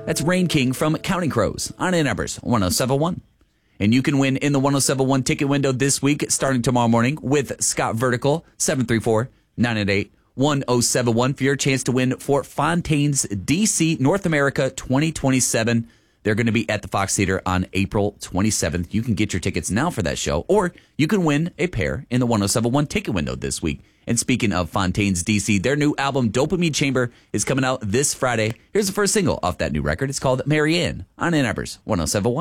That's Rain King from Counting Crows on Ann Arbor's 1071. And you can win in the 1071 ticket window this week, starting tomorrow morning with Scott Vertical, 734-988-1071 for your chance to win for Fontaine's DC North America 2027. They're going to be at the Fox Theater on April 27th. You can get your tickets now for that show, or you can win a pair in the 1071 ticket window this week. And speaking of Fontaine's DC, their new album, Dopamine Chamber, is coming out this Friday. Here's the first single off that new record. It's called Marianne on Ann Arbor's 1071.